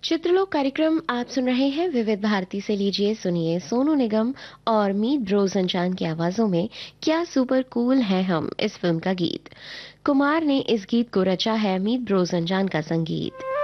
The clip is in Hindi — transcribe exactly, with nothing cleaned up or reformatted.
चित्रलोक कार्यक्रम आप सुन रहे हैं विविध भारती से। लीजिए सुनिए सोनू निगम और मीत ब्रोजनचान की आवाजों में क्या सुपर कूल है हम, इस फिल्म का गीत। कुमार ने इस गीत को रचा है, मीत ब्रोजनचान का संगीत।